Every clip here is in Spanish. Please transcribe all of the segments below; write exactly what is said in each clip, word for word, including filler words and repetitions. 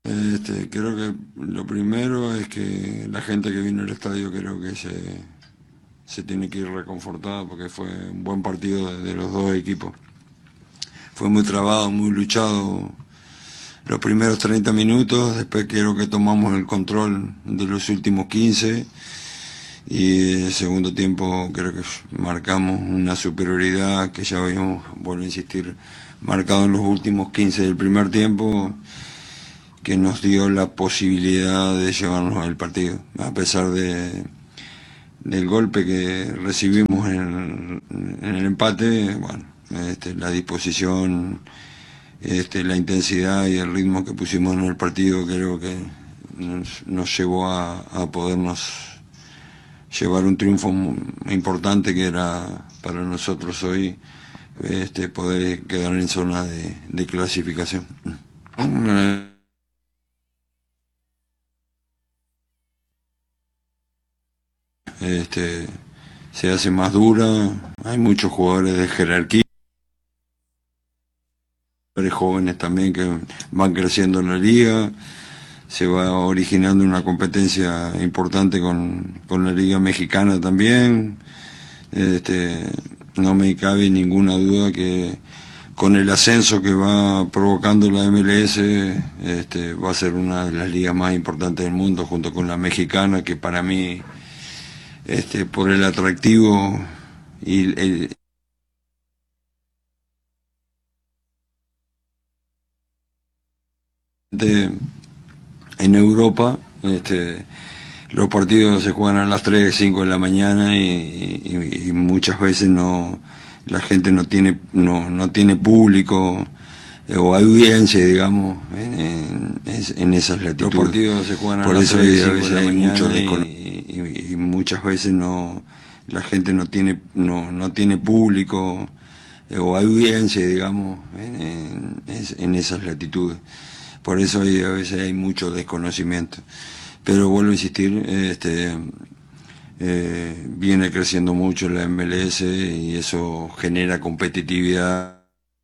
Este, creo que lo primero es que la gente que vino al estadio creo que se, se tiene que ir reconfortada porque fue un buen partido de, de los dos equipos. Fue muy trabado, muy luchado los primeros treinta minutos, después creo que tomamos el control de los últimos quince y el segundo tiempo creo que marcamos una superioridad que ya habíamos, vuelvo a insistir, marcado en los últimos quince del primer tiempo, que nos dio la posibilidad de llevarnos al partido, a pesar de, del golpe que recibimos en el, en el empate. Bueno, este, la disposición, este, la intensidad y el ritmo que pusimos en el partido creo que nos, nos llevó a, a podernos llevar un triunfo importante que era para nosotros hoy, este, poder quedar en zona de, de clasificación. Este, se hace más dura, hay muchos jugadores de jerarquía, jóvenes también que van creciendo en la liga, se va originando una competencia importante con, con la liga mexicana también. Este, no me cabe ninguna duda que con el ascenso que va provocando la M L S, este, va a ser una de las ligas más importantes del mundo junto con la mexicana, que para mí, este, por el atractivo y el, de, en Europa, este, los partidos se juegan a las tres, cinco de la mañana y, y, y muchas veces no, la gente no tiene, no, no tiene público eh, o audiencia, digamos, en, en, en esas latitudes. Los partidos se juegan a Por las eso tres, cinco de la mañana y, y, y muchas veces no, la gente no tiene, no, no tiene público eh, o audiencia, digamos, en, en, en esas latitudes. Por eso hay, a veces hay mucho desconocimiento. Pero vuelvo a insistir, este, eh, viene creciendo mucho la M L S y eso genera competitividad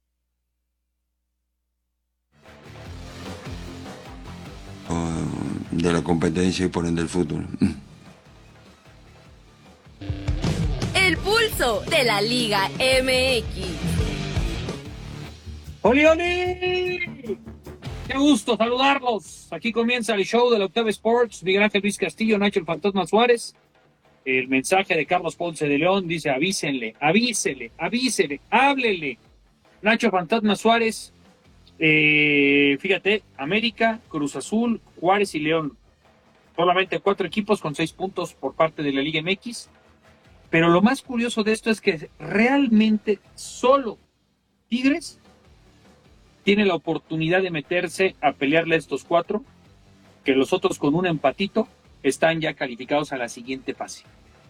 de la competencia y por ende del fútbol. El pulso de la Liga M X. ¡Oli, oli! ¡Qué gusto saludarlos! Aquí comienza el show de la Octava Sports. Miguel Ángel Luis Castillo, Nacho el Fantasma Suárez. El mensaje de Carlos Ponce de León dice: avísenle, avísele, avísele, háblele. Nacho Fantasma Suárez, eh, fíjate, América, Cruz Azul, Juárez y León. Solamente cuatro equipos con seis puntos por parte de la Liga M X. Pero lo más curioso de esto es que realmente solo Tigres tiene la oportunidad de meterse a pelearle a estos cuatro, que los otros con un empatito están ya calificados a la siguiente fase.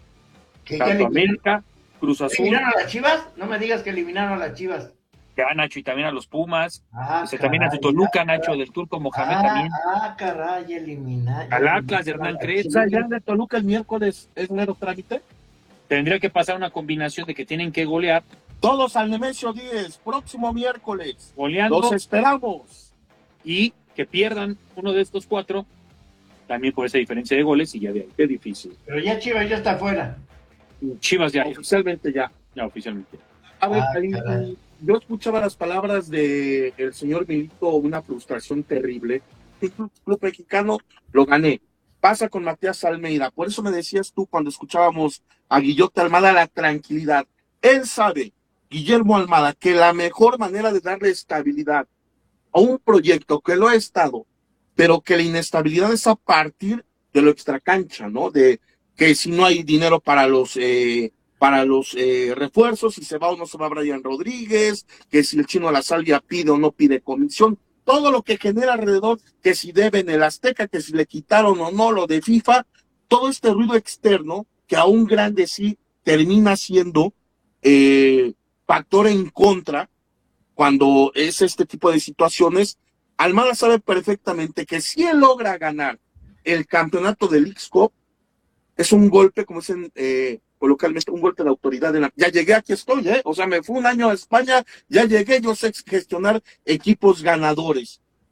Tanto América, Cruz Azul. ¿Eliminaron a las Chivas? No me digas que eliminaron a las Chivas. Ya, Nacho, y también a los Pumas. Ah, se caray, también a tu Toluca, ah, Nacho, del Turco Mohamed ah, también. Ah, caray, eliminar. Al Atlas de Hernán Crespo. O sea, ya de Toluca el miércoles es mero trámite. Tendría que pasar una combinación de que tienen que golear. Todos al Nemesio diez, próximo miércoles. Goleando. Los esperamos. Y que pierdan uno de estos cuatro, también por esa diferencia de goles, y ya de ahí. Qué difícil. Pero ya Chivas ya está afuera. Chivas ya. Oficialmente ya. Ya, oficialmente. A ver, Ah, ahí, caray. yo escuchaba las palabras de el señor Milito, una frustración terrible. El club, club mexicano lo gané. Pasa con Matías Almeida. Por eso me decías tú cuando escuchábamos a Guillote Almada la tranquilidad. Él sabe, Guillermo Almada, que la mejor manera de darle estabilidad a un proyecto que lo ha estado, pero que la inestabilidad es a partir de lo extracancha, ¿no? De que si no hay dinero para los eh, para los eh, refuerzos, si se va o no se va Brian Rodríguez, que si el Chino La Salvia pide o no pide comisión, todo lo que genera alrededor, que si deben el Azteca, que si le quitaron o no lo de FIFA, todo este ruido externo que a un grande sí termina siendo eh, factor en contra cuando es este tipo de situaciones. Almada sabe perfectamente que si él logra ganar el campeonato del X-Cup, es un golpe, como dicen eh, coloquialmente, un golpe de autoridad. En la... Ya llegué, aquí estoy, ¿eh? O sea, me fui un año a España, ya llegué, yo sé gestionar equipos ganadores.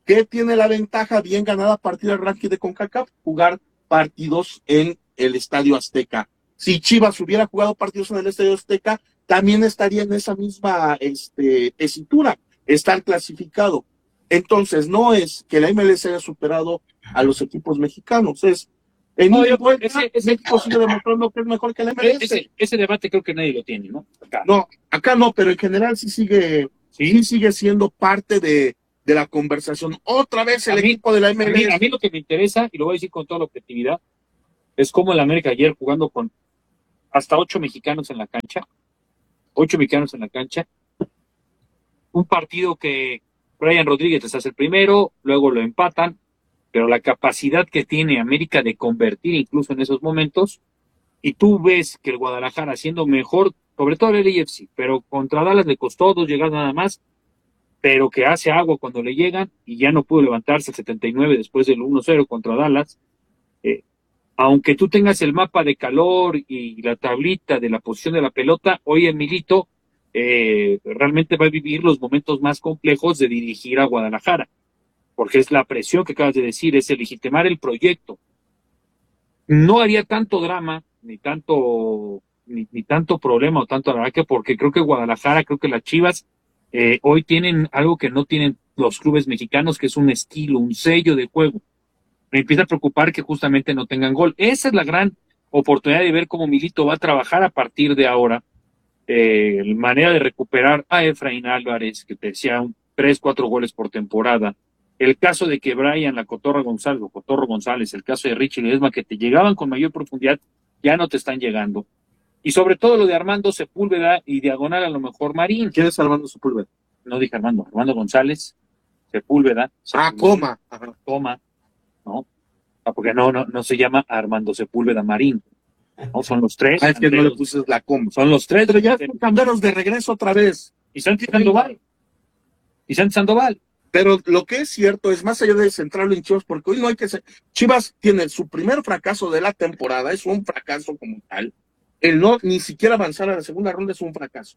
¿Qué tiene la ventaja bien ganada a partir del ranking de CONCACAF? Jugar partidos en el Estadio Azteca. Si Chivas hubiera jugado partidos en el Estadio Azteca, también estaría en esa misma este, tesitura, estar clasificado. Entonces, no es que la M L S haya superado a los equipos mexicanos, es en No, ida y yo- vuelta, ese- ese- México sigue demostrando que es mejor que la M L S. Ese, ese debate creo que nadie lo tiene, ¿no? Acá. No, acá no, pero en general sí sigue, sí, Sí. sigue siendo parte de, de la conversación. Otra vez el A mí- equipo de la A M L mí, S. a mí lo que me interesa, y lo voy a decir con toda la objetividad, es como el América ayer jugando con hasta ocho mexicanos en la cancha, ocho mexicanos en la cancha, un partido que Brian Rodríguez les hace el primero, luego lo empatan, pero la capacidad que tiene América de convertir incluso en esos momentos, y tú ves que el Guadalajara siendo mejor, sobre todo el L A F C, pero contra Dallas le costó dos llegadas nada más, pero que hace agua cuando le llegan y ya no pudo levantarse el setenta y nueve después del uno cero contra Dallas. Eh, aunque tú tengas el mapa de calor y la tablita de la posición de la pelota, hoy Emilito eh, realmente va a vivir los momentos más complejos de dirigir a Guadalajara, porque es la presión que acabas de decir, es el legitimar el proyecto. No haría tanto drama, ni tanto, ni, ni tanto problema o tanto araque, porque creo que Guadalajara, creo que las Chivas eh, hoy tienen algo que no tienen los clubes mexicanos, que es un estilo, un sello de juego. Me empieza a preocupar que justamente no tengan gol. Esa es la gran oportunidad de ver cómo Milito va a trabajar a partir de ahora, eh, manera de recuperar a Efraín Álvarez, que te decía un tres, cuatro goles por temporada. El caso de que Brian, la Cotorra González, o Cotorro González, el caso de Richie Ledesma, que te llegaban con mayor profundidad, ya no te están llegando. Y sobre todo lo de Armando Sepúlveda y diagonal a lo mejor Marín. ¿Quién es Armando Sepúlveda? No dije Armando, Armando González, Sepúlveda. Ah, Sepúlveda, coma. Ajá. Coma, ¿no? Ah, porque no, no, no se llama Armando Sepúlveda Marín, ¿no? Son los tres. Ah, es que no le delanteros. puse la coma. Son los tres. Pero ya delanteros. están cambiaros de regreso otra vez. Y Santi Sandoval. Y Santi Sandoval. Pero lo que es cierto es, más allá de centrarlo en Chivas, porque hoy no hay que ser... Chivas tiene su primer fracaso de la temporada, es un fracaso como tal. El no ni siquiera avanzar a la segunda ronda es un fracaso.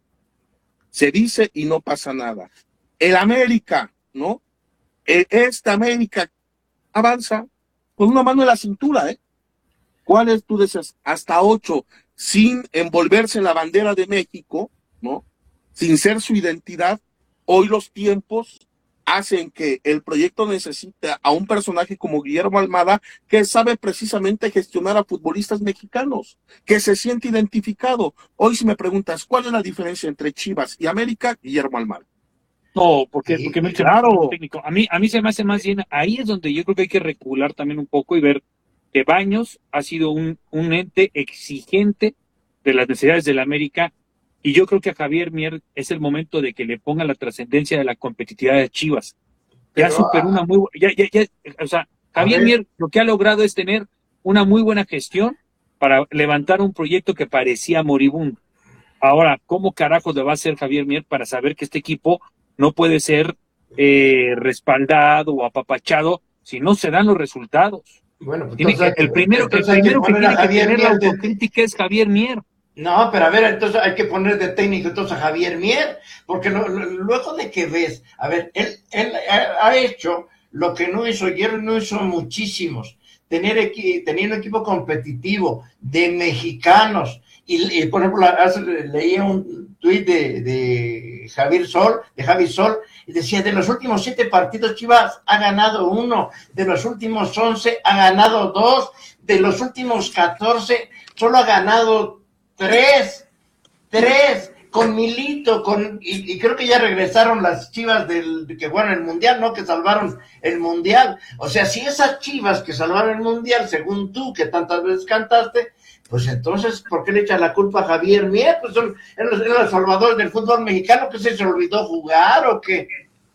Se dice y no pasa nada. El América, ¿no? El- Esta América avanza con una mano en la cintura, ¿eh? ¿Cuál es, tú decías, hasta ocho, sin envolverse en la bandera de México, ¿no? Sin ser su identidad? Hoy los tiempos hacen que el proyecto necesite a un personaje como Guillermo Almada, que sabe precisamente gestionar a futbolistas mexicanos, que se siente identificado. Hoy si me preguntas, ¿cuál es la diferencia entre Chivas y América? Guillermo Almada. No, porque, Sí, porque me claro. técnico. A mí, a mí se me hace más bien, ahí es donde yo creo que hay que recular también un poco y ver que Baños ha sido un, un ente exigente de las necesidades del América, y yo creo que a Javier Mier es el momento de que le ponga la trascendencia de la competitividad de Chivas. Ya Pero, superó ah, una muy bu- ya, ya, ya, o sea, Javier ver. Mier lo que ha logrado es tener una muy buena gestión para levantar un proyecto que parecía moribundo. Ahora, ¿cómo carajos le va a hacer Javier Mier para saber que este equipo no puede ser eh, respaldado o apapachado si no se dan los resultados? Bueno, pues Tiene que- entonces hay el primero, el entonces hay primero que poner a tiene que Javier tener la Mier de- autocrítica es Javier Mier. No, pero a ver, entonces hay que poner de técnico entonces a Javier Mier, porque lo- lo- luego de que ves, a ver, él, él ha, ha hecho lo que no hizo Hierro, no hizo muchísimos, tener equi, tener un equipo competitivo de mexicanos, y, y, por ejemplo, hace, leía un tuit de, de Javier Sol, de Javi Sol, y decía, de los últimos siete partidos Chivas ha ganado uno, de los últimos once ha ganado dos, de los últimos catorce solo ha ganado tres, tres, con Milito, con, y, y creo que ya regresaron las Chivas del que jugaron el Mundial, ¿no? Que salvaron el Mundial. O sea, si esas Chivas que salvaron el Mundial, según tú, que tantas veces cantaste, pues entonces, ¿por qué le echas la culpa a Javier Mier? Pues son eran los, eran los salvadores del fútbol mexicano, que se, se olvidó jugar o qué.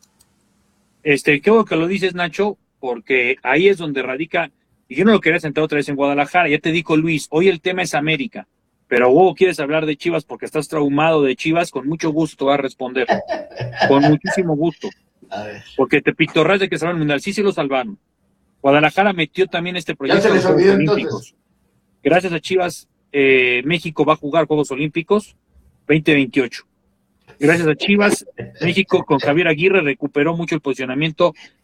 Este, qué bueno que lo dices, Nacho, porque ahí es donde radica, y yo no lo quería sentar otra vez en Guadalajara, ya te dijo Luis, hoy el tema es América, pero vos quieres hablar de Chivas porque estás traumado de Chivas, con mucho gusto te va a responder, con muchísimo gusto, A ver. porque te pitorras de que salvaron el Mundial, sí, sí lo salvaron. Guadalajara metió también este proyecto se de les los Juegos olvidó, Olímpicos. entonces. Gracias a Chivas, eh, México va a jugar Juegos Olímpicos veinte veintiocho. Gracias a Chivas, México con Javier Aguirre recuperó mucho el posicionamiento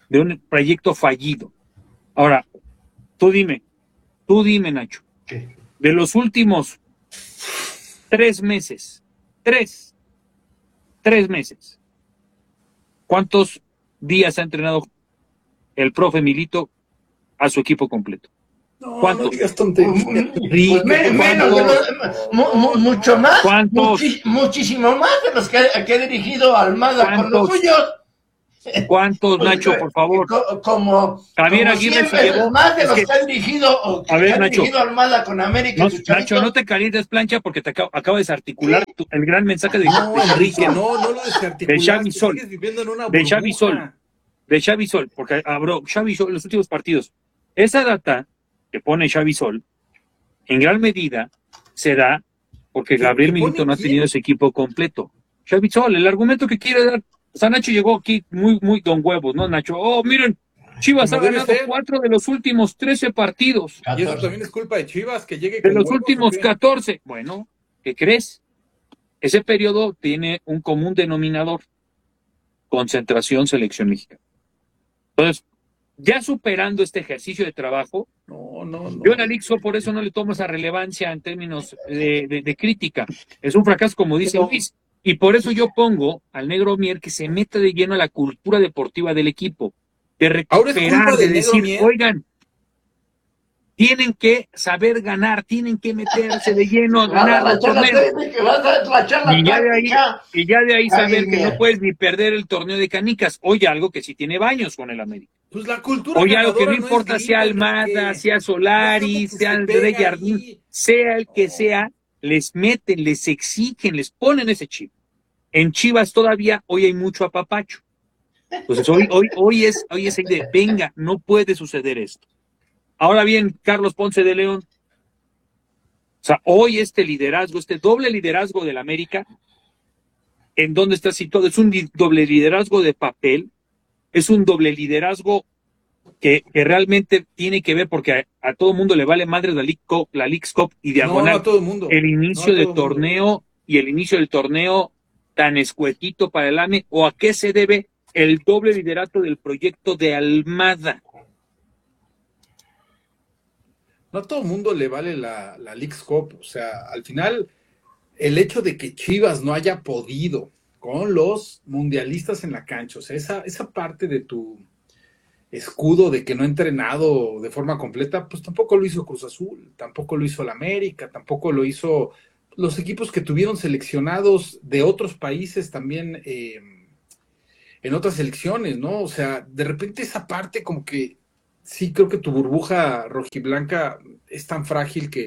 de un proyecto fallido. Ahora, tú dime, tú dime, Nacho, ¿Qué? de los últimos tres meses, tres, tres meses, ¿cuántos días ha entrenado el profe Milito a su equipo completo? No, ¿Cuántos? no digas tonterías. Pues me- menos de los- mu- mu- mucho más, ¿Cuántos? muchi- muchísimo más de los que, que ha dirigido Almada con los ¿Cuántos? suyos. ¿Cuántos, Pues, Nacho, por favor? co- como Javier como Aguirre cien se veces llevó- más de es los que- que, ha dirigido o que A ver, ha Nacho. dirigido Almada con América No, y sus chavitos. Nacho, no te calientes plancha porque te acabo, acabo de desarticular tu- el gran mensaje de, No, de Xavi Enrique, Sol, no, no lo desarticulaste. De Xavi Sol. Sigues viviendo en una De Xavi burbuja. Sol. de Xavi Sol, porque habló Xavi Sol en los últimos partidos. Esa data que pone Xavi Sol, en gran medida, se da porque Gabriel ¿Que pone Milito no ha quién? tenido ese equipo completo. Xavi Sol, el argumento que quiere dar, o sea, Nacho llegó aquí muy, muy don huevos, ¿no, Nacho? Oh, miren, Chivas Como ha debe ganado ser. cuatro de los últimos trece partidos, Y eso también es culpa de Chivas, que llegue de con los huevos, ¿o últimos qué? catorce. Bueno, ¿qué crees? Ese periodo tiene un común denominador: concentración selección mexicana. Entonces, ya superando este ejercicio de trabajo, No, no, no. yo en Alixo por eso no le tomo esa relevancia en términos de, de, de crítica. Es un fracaso, como dice Pero- Luis. Y por eso yo pongo al Negro Mier que se meta de lleno a la cultura deportiva del equipo. De Ahora es recuperar, culpa de del Negro decir, Mier. oigan, tienen que saber ganar, tienen que meterse de lleno a Va a ganar la los charla torneos. técnica, va a dar la charla Y ya de ahí, táctica. y ya de ahí saber Ay, que no Mier. puedes ni perder el torneo de canicas. Oye, algo que sí tiene baños con el América. Pues la cultura Oye, algo que no ganadora es importa gringa, sea Almada, Enrique. sea Solari, No es lo que sea se André pega Jardín, ahí. sea el que sea, les meten, les exigen, les ponen ese chip. En Chivas todavía hoy hay mucho apapacho. Entonces hoy, hoy, hoy es, hoy es el de, venga, no puede suceder esto. Ahora bien, Carlos Ponce de León, o sea, hoy este liderazgo, este doble liderazgo del América, ¿en dónde está situado? Es un li- doble liderazgo de papel, es un doble liderazgo que, que realmente tiene que ver porque a, a todo mundo le vale madre la League Cup, la Leagues Cup y No, no diagonal a todo el mundo. el No inicio a del todo el mundo. torneo y el inicio del torneo tan escuetito para el A M E, o a qué se debe el doble liderato del proyecto de Almada. No a todo el mundo le vale la, la Leagues Cup. O sea, al final, el hecho de que Chivas no haya podido con los mundialistas en la cancha, o sea, esa, esa parte de tu escudo de que no ha entrenado de forma completa, pues tampoco lo hizo Cruz Azul, tampoco lo hizo el América, tampoco lo hizo los equipos que tuvieron seleccionados de otros países también eh, en otras selecciones, ¿no? O sea, de repente esa parte como que sí creo que tu burbuja rojiblanca es tan frágil que,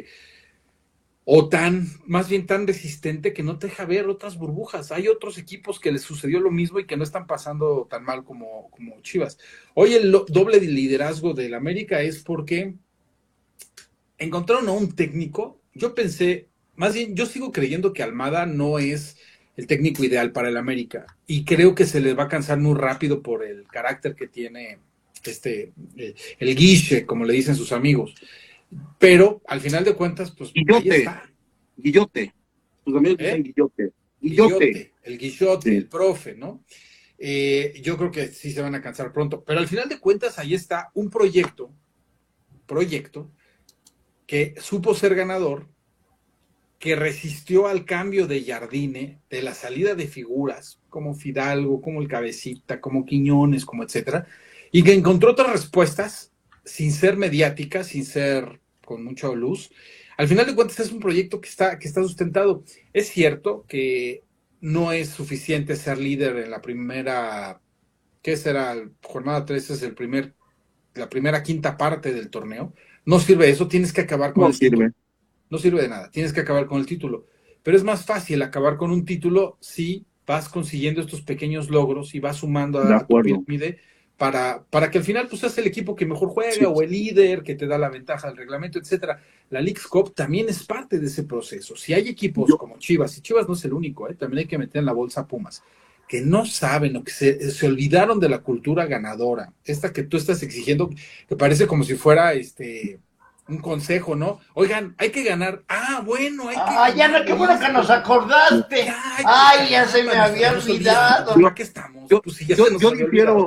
o tan, más bien tan resistente que no te deja ver otras burbujas. Hay otros equipos que les sucedió lo mismo y que no están pasando tan mal como, como Chivas. Hoy el lo- doble de liderazgo del América es porque encontraron a un técnico. Yo pensé, más bien, yo sigo creyendo que Almada no es el técnico ideal para el América y creo que se les va a cansar muy rápido por el carácter que tiene este, eh, el guiche, como le dicen sus amigos. Pero al final de cuentas, pues ahí Guillote, está. Guillote. Tus amigos ¿Eh? dicen Guillote. Guillote. Guillote, el Guillote, Sí. el profe, ¿no? Eh, yo creo que sí se van a cansar pronto, pero al final de cuentas ahí está un proyecto, proyecto que supo ser ganador, que resistió al cambio de Jardine, de la salida de figuras como Fidalgo, como el Cabecita, como Quiñones, como etcétera, y que encontró otras respuestas sin ser mediática, sin ser con mucha luz. Al final de cuentas es un proyecto que está, que está sustentado. Es cierto que no es suficiente ser líder en la primera, ¿qué será? Jornada tres es el primer, la primera quinta parte del torneo. No sirve eso, tienes que acabar con No el sirve. título. No sirve de nada, tienes que acabar con el título. Pero es más fácil acabar con un título si vas consiguiendo estos pequeños logros y vas sumando De a, a tu acuerdo. pirámide para, para que al final pues seas el equipo que mejor juega Sí. o el líder que te da la ventaja del reglamento, etcétera. La Leagues Cup también es parte de ese proceso. Si hay equipos Yo- como Chivas, y Chivas no es el único, ¿eh? También hay que meter en la bolsa a Pumas, que no saben o que se, se olvidaron de la cultura ganadora, esta que tú estás exigiendo, que parece como si fuera este un consejo, ¿no? Oigan, hay que ganar. Ah, bueno, hay que Ah, ya ganar, no, qué bueno que listo. nos acordaste. Ya, hay que Ay, ya se me ganar, había nos olvidamos. olvidado. Pero ¿a qué estamos? Yo, Pues si ya yo, se nos yo había olvidado. difiero,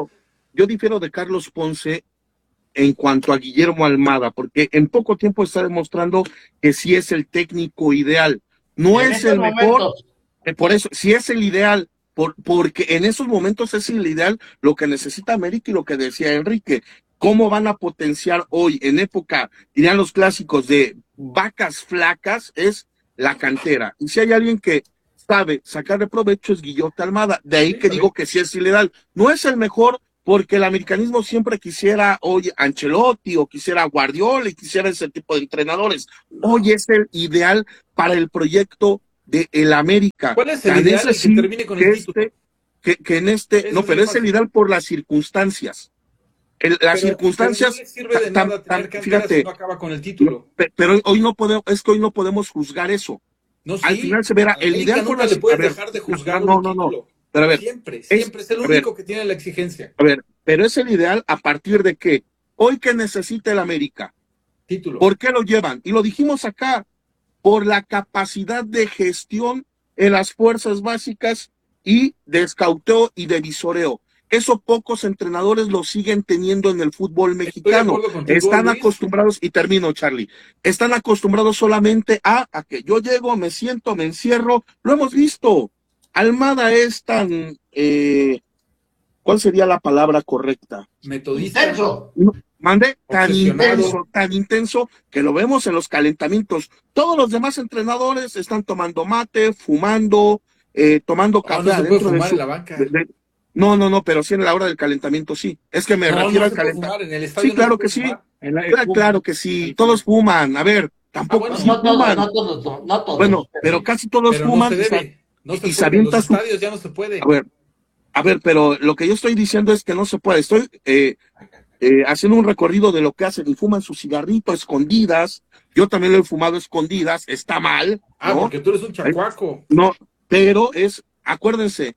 yo difiero de Carlos Ponce en cuanto a Guillermo Almada, porque en poco tiempo está demostrando que sí es el técnico ideal. No En es estos el mejor, momentos, eh, por eso, sí es el ideal, por, porque en esos momentos es el ideal lo que necesita América y lo que decía Enrique. ¿Cómo van a potenciar hoy, en época, dirían los clásicos, de vacas flacas? Es la cantera. Y si hay alguien que sabe sacarle provecho es Guillote Almada. De ahí Sí, que está digo bien. que sí es el ideal. No es el mejor porque el americanismo siempre quisiera hoy Ancelotti o quisiera Guardiola y quisiera ese tipo de entrenadores. Hoy es el ideal para el proyecto de el América. ¿Cuál es el Tan es ideal? El que así termine con que el título. este, que, que en este, Eso no, es pero bien es el fácil. ideal por las circunstancias. El- las Pero, pero no circunstancias, le sirve de tam- nada tam- tener cantera si fíjate, no acaba con el no, título. pe- pero hoy no podemos, es que hoy no podemos juzgar eso. No, Al sí. final se verá, A el América ideal por nunca las, le a puedes ver, dejar de no, juzgar no, un no, no, título. pero a ver, Siempre, es, siempre. Es el a ver, único que tiene la exigencia. a ver, pero es el ideal a partir de que hoy que necesita el América, Título. ¿por qué lo llevan? Y lo dijimos acá, por la capacidad de gestión en las fuerzas básicas y de escauteo y de visoreo. Eso pocos entrenadores lo siguen teniendo en el fútbol Estoy de mexicano. acuerdo contigo, Están Luis. acostumbrados, y termino, Charlie, están acostumbrados solamente a, a que yo llego, me siento, me encierro. Lo hemos visto. Almada es tan, eh, ¿cuál sería la palabra correcta? Metodista. intenso. No, mande, tan Obsesionado. intenso, tan intenso que lo vemos en los calentamientos. Todos los demás entrenadores están tomando mate, fumando, eh, tomando Oh, café no se puede adentro de fumar su. en la banca. de- de- no, no, no, pero sí en la hora del calentamiento sí. Es que me No, refiero no al se puede calentamiento. fumar. En el estadio Sí, no claro se que puede sí. fumar. El- el Claro, fútbol. claro que sí. Todos fuman. A ver, tampoco bueno. sí No todos, fuman. no todos, no, no todos. Bueno, pero casi todos Pero no fuman. se y sa- debe. No y- se y se puede. En los avienta su. estadios ya no se puede. A ver, a ver, pero lo que yo estoy diciendo es que no se puede. Estoy eh, eh, haciendo un recorrido de lo que hacen y fuman su cigarrito a escondidas. Yo también lo he fumado a escondidas. Está mal, Ah, ¿no? porque tú eres un chacuaco. No, pero es, acuérdense,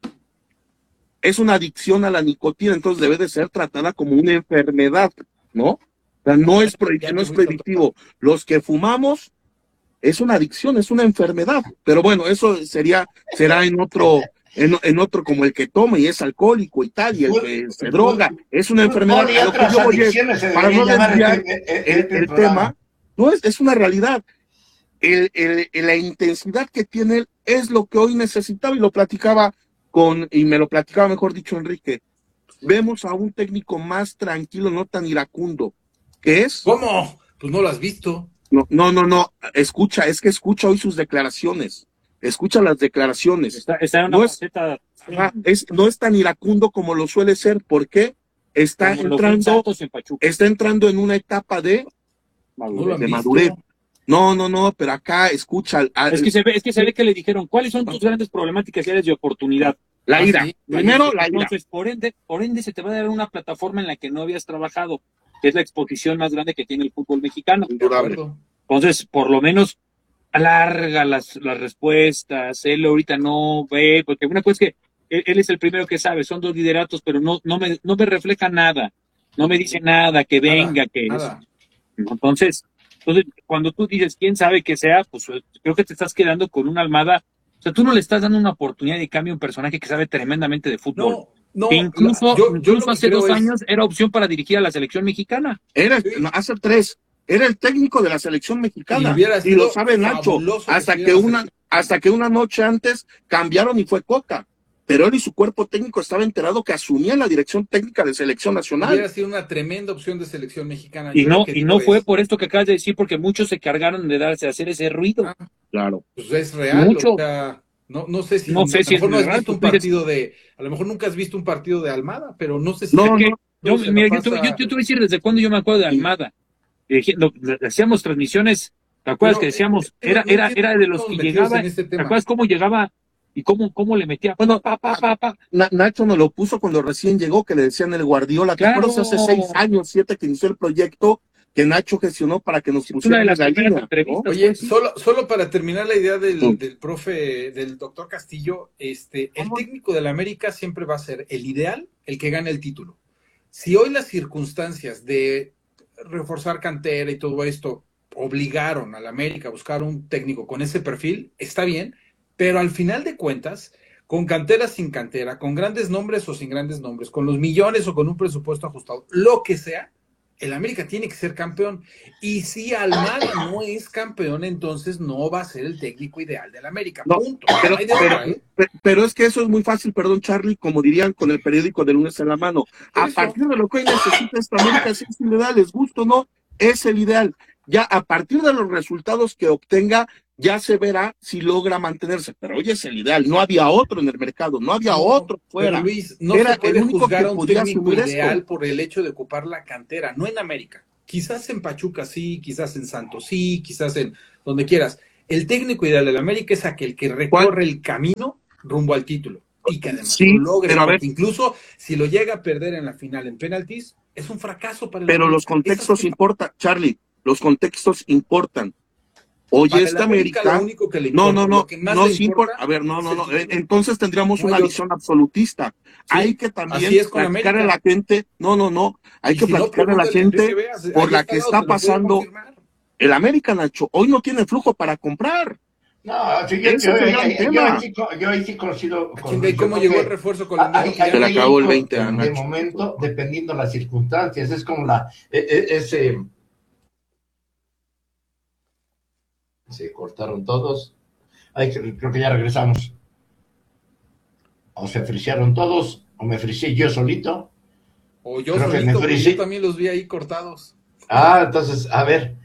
es una adicción a la nicotina, entonces debe de ser tratada como una enfermedad, ¿no? O sea, no es, prohi- Ya no te es fuiste a predictivo. Los que fumamos es una adicción, es una enfermedad. Pero bueno, eso sería, será en otro, en, en otro como el que toma y es alcohólico y tal, y el que se droga, es una enfermedad. Fútbol y A lo que otras yo voy es, adicciones se para no deberían llamar desviar este, este- el, este el programa. tema, no es, es una realidad. El, el- el- la intensidad que tiene él es lo que hoy necesitaba y lo platicaba con, y me lo platicaba mejor dicho Enrique. Vemos a un técnico más tranquilo, no tan iracundo, que es, ¿Cómo? Pues no lo has visto. no, no, no, no, escucha, es que escucha hoy sus declaraciones, escucha las declaraciones. Está, está en una No es- faceta Ajá, es, no es tan iracundo como lo suele ser, porque está como lo fue en entrando, Santos y en Pachuca. está entrando en una etapa de, No lo han de visto. madurez. No, no, no, pero acá escucha, a- Es que se ve, es que se ve que le dijeron, ¿cuáles son tus grandes problemáticas y áreas de oportunidad? la Ah, ira. sí. Primero, la ira. Entonces, por ende, por ende, se te va a dar una plataforma en la que no habías trabajado, que es la exposición más grande que tiene el fútbol mexicano. De Indudable. acuerdo. Entonces, por lo menos alarga las, las respuestas. Él ahorita no ve, porque una cosa es que él, él es el primero que sabe, son dos lideratos, pero no, no, me, no me refleja nada, no me dice nada, que Nada, venga, que nada. entonces, entonces, cuando tú dices quién sabe que sea, pues creo que te estás quedando con una Almada. O sea, tú no le estás dando una oportunidad de cambio a un personaje que sabe tremendamente de fútbol. No, no. Que incluso, la- yo- yo incluso lo que hace creo dos es- años era opción para dirigir a la selección mexicana. Era, Sí. no, hace tres, era el técnico de la selección mexicana. Y hubiera Y, sido lo sabe Nacho. fabuloso que Hasta que estuviera en la una, selección. hasta que una noche antes cambiaron y fue Coca. Pero él y su cuerpo técnico estaba enterado que asumía la dirección técnica de selección nacional. Hubiera sido una tremenda opción de selección mexicana. Y Yo no, lo que y digo no fue es, por esto que acabas de decir, porque muchos se cargaron de darse a hacer ese ruido. Ah, Claro. pues es real. Mucho. O sea, no, no sé si, No sé a lo si es mejor no has real, visto un tú dices- partido de, a lo mejor nunca has visto un partido de Almada, pero no sé si No, Es que no. yo, se la mira, yo, te, pasa- yo- yo te voy a decir desde cuándo yo me acuerdo de Almada. Eh, lo- lo- Hacíamos transmisiones, ¿te acuerdas Pero, que decíamos? eh, Era, no era, entiendo era de los cómo que nos metimos llegaba, en este ¿te tema. acuerdas cómo llegaba y cómo, cómo le metía? Bueno, Pa, pa, pa, pa. Na- Nacho nos lo puso cuando recién llegó, que le decían el Guardiola. ¿Te Claro. acuerdas hace seis años, siete, que inició el proyecto que Nacho gestionó para que nos Una de pusieran las la primeras línea, ¿no? entrevistas. Oye, pues, sí. solo, solo para terminar la idea del, Sí. del profe, del doctor Castillo, este, el ¿Cómo? técnico del América siempre va a ser el ideal, el que gane el título. Si hoy las circunstancias de reforzar cantera y todo esto obligaron al América a buscar un técnico con ese perfil, está bien, pero al final de cuentas, con cantera sin cantera, con grandes nombres o sin grandes nombres, con los millones o con un presupuesto ajustado, lo que sea, el América tiene que ser campeón. Y si Almada no es campeón, entonces no va a ser el técnico ideal del América. No, Punto. pero, No hay de pero, otra, ¿eh? pe- pero es que eso es muy fácil, perdón, Charlie, como dirían con el periódico de lunes en la mano. A Eso. partir de lo que hoy necesita esta América, si es el ideal, les gusta o no, es el ideal. Ya a partir de los resultados que obtenga, ya se verá si logra mantenerse. Pero hoy es el ideal. No había otro en el mercado, no había No, otro pero fuera. Luis, no Era se puede el único juzgar que a un podía técnico asumir ideal esto. por el hecho de ocupar la cantera, no en América. Quizás en Pachuca sí, quizás en Santos sí, quizás en donde quieras. El técnico ideal del América es aquel que recorre el camino rumbo al título y que además Sí, lo logre, pero a ver, porque incluso si lo llega a perder en la final en penaltis, es un fracaso para el pero los América. contextos Esas- importan, Charlie, los contextos importan. Hoy para el esta América, América, lo único que le no, importa, no, lo no, que más no le sí importa. importa A ver, no, es no, el no. título. Entonces tendríamos No hay una otro. visión absolutista. Sí, Hay que también así es con platicarle a América. la gente, no, no, no, hay Y que si no, platicarle a la pregúntale a Enrique gente Veas, por ahí la está que al lado, está te lo puede pasando. confirmar. El América, Nacho, hoy no tiene flujo para comprar. No, sí, yo, Ese yo, es el yo, gran yo, tema. ahí sí, co- yo ahí sí coincido Ah, con chinga, ¿y Luis. Yo cómo creo llegó el que refuerzo a- colombiano ahí, que ya Se le ahí, no- ahí acabó el co- veinte de, a de Nacho. momento, dependiendo las circunstancias, es como la, e- e- ese, se cortaron todos. Ay, cre- creo que ya regresamos. O se frisearon todos, o me friseé yo solito. O yo Creo que me solito, porque frisé. yo también los vi ahí cortados. Ah, entonces, a ver,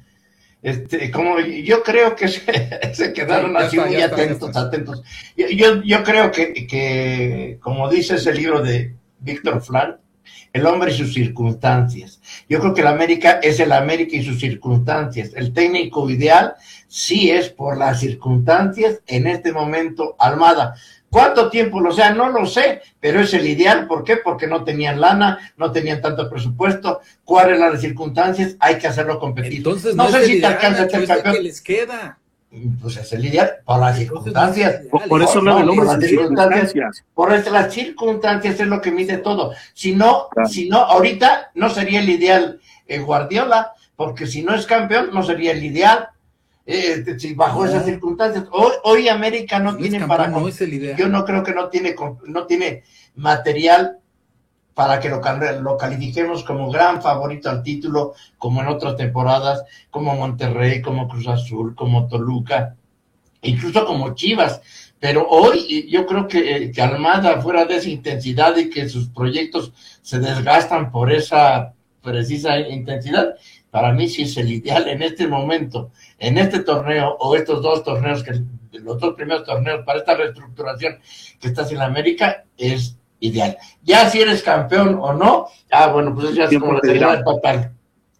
este, como yo creo que se, se quedaron Sí, ya así está, muy ya está, ya atentos, está. atentos. Yo, yo, yo creo que, que, como dice ese libro de Víctor Frank, el hombre y sus circunstancias. Yo creo que el América es el América y sus circunstancias. El técnico ideal sí es por las circunstancias en este momento Almada. ¿Cuánto tiempo lo sea? No lo sé, pero es el ideal. ¿Por qué? Porque no tenían lana, no tenían tanto presupuesto. ¿Cuáles son las circunstancias? Hay que hacerlo competir. Entonces no, no, sé es el si te ideal, alcanza a Nacho, ser es el campeón. que les queda. Pues es el ideal por las Entonces no es el circunstancias. ideal, Por es- eso habla No, del hombre por y sus las circunstancias. circunstancias. Por eso las circunstancias es lo que mide todo. Si no, Claro. si no, ahorita no sería el ideal eh, Guardiola, porque si no es campeón, no sería el ideal. Eh, si bajo No. esas circunstancias, hoy, hoy América no Si no es tiene campeón, para. no es el ideal. Yo no creo que no tiene, no tiene material para que lo, lo califiquemos como gran favorito al título, como en otras temporadas, como Monterrey, como Cruz Azul, como Toluca, incluso como Chivas. Pero hoy yo creo que, que Almada, fuera de esa intensidad y que sus proyectos se desgastan por esa precisa intensidad, para mí sí es el ideal en este momento, en este torneo o estos dos torneos, que los dos primeros torneos para esta reestructuración que está en América, es ideal. Ya si eres campeón o no, ah, bueno, pues ya es como la cereza del pastel.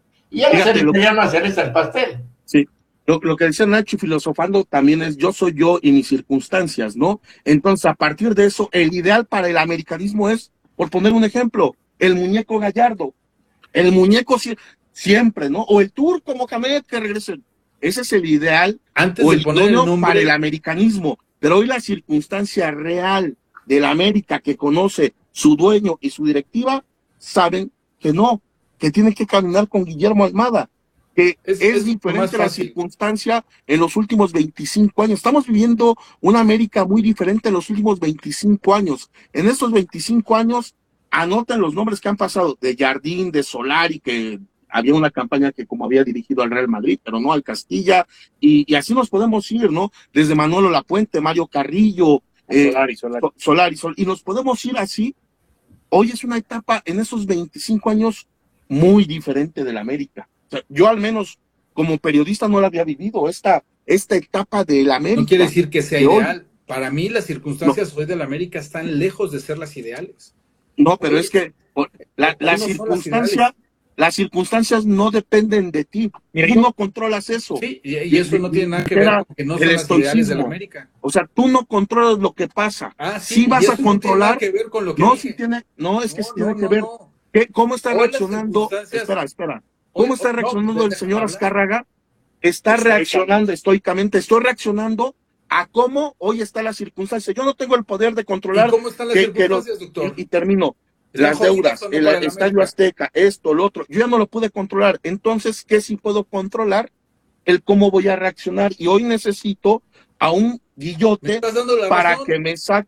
Y ya Fíjate, no lo- sería una cereza del pastel. Sí. Lo, lo que decía Nacho filosofando también es yo soy yo y mis circunstancias, ¿no? Entonces, a partir de eso, el ideal para el americanismo es, por poner un ejemplo, el muñeco Gallardo. El muñeco si- siempre, ¿no? O el turco Mohamed que regrese. Ese es el ideal Antes o de el poner el sueño nombre, para el americanismo. Pero hoy la circunstancia real de la América que conoce su dueño y su directiva, saben que no, que tienen que caminar con Guillermo Almada, que Es- es, es más diferente la fácil. circunstancia en los últimos veinticinco años. Estamos viviendo una América muy diferente en los últimos veinticinco años. En estos veinticinco años, anoten los nombres que han pasado de Jardín, de Solari, que había una campaña que como había dirigido al Real Madrid, pero no al Castilla, y, y así nos podemos ir, ¿no? Desde Manuel Lapuente, Mario Carrillo, eh, Solari, Solari. So- Solari, Sol- y nos podemos ir así. Hoy es una etapa en esos veinticinco años muy diferente de la América. O sea, yo al menos como periodista no la había vivido, esta, esta etapa de la América. no quiere decir que sea de hoy. ideal. Para mí las circunstancias hoy del América están lejos de ser las ideales. No, pero Hoy- es que por- la, hoy la no son las circunstancia, ideales. las circunstancias no dependen de ti. Mira, Tú yo- no controlas eso. Sí, y, y eso no tiene nada que ver Era con que no el son las ideales del estoicismo. América. O sea, tú no controlas lo que pasa. Ah, sí, Sí y vas eso a no tiene controlar. nada que ver con lo que No, dije. sí tiene, no, es que sí No, tiene no, que no, ver. no. ¿Qué- ¿Cómo está Hoy las reaccionando? circunstancias- Espera, espera. Hoy- ¿Cómo está hoy- no, reaccionando el déjame señor hablar. Azcárraga? Está Exacto. reaccionando estoicamente. Estoy reaccionando a cómo hoy está la circunstancia. Yo no tengo el poder de ¿Y controlar. cómo están las que- que lo- circunstancias, doctor? y, y termino. ¿Están Las jodidas deudas, o no el para el Estadio América? Azteca, esto, lo otro. Yo ya no lo pude controlar. Entonces, ¿qué sí puedo controlar? El cómo voy a reaccionar. Y hoy necesito a un ¿Me guillote estás dando la para razón? que me saque.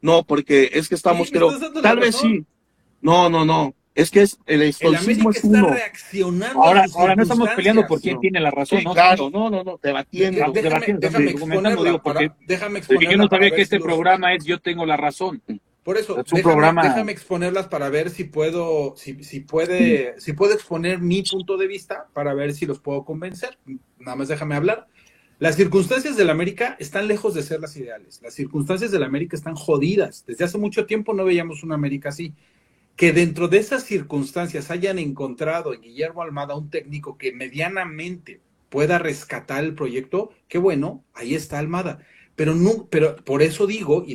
No, porque es que estamos, Sí, me creo, estás dando la tal vez razón. sí. No, no, no. Es que es el El estoicismo América es está uno. reaccionando Ahora, a sus ahora no estamos peleando por circunstancias. quién No. tiene la razón, Sí, ¿no? claro, no, no, no, De- debatiendo. Estamos déjame, debatiendo, déjame estamos argumentando, exponerla, digo, porque, para, déjame porque yo exponerla no para sabía ver que si este los... programa es Yo tengo la razón. Por eso, Es un déjame, programa. déjame exponerlas para ver si puedo, si, si puede, si puedo exponer mi punto de vista para ver si los puedo convencer. Nada más déjame hablar. Las circunstancias del América están lejos de ser las ideales. Las circunstancias del América están jodidas. Desde hace mucho tiempo no veíamos una América así. Que dentro de esas circunstancias hayan encontrado en Guillermo Almada un técnico que medianamente pueda rescatar el proyecto, qué bueno, ahí está Almada. Pero no, pero por eso digo, y